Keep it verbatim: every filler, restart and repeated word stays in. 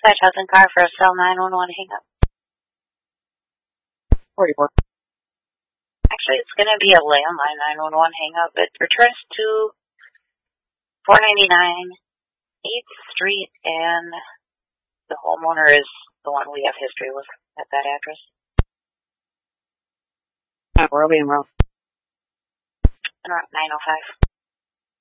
Dispatch Hudson car for a cell nine one one hang up. forty-four. Actually, it's going to be a landline nine one one hang up. It returns to four ninety-nine eighth Street, and the homeowner is the one we have history with at that address. Uh, where are we in row? nine oh five.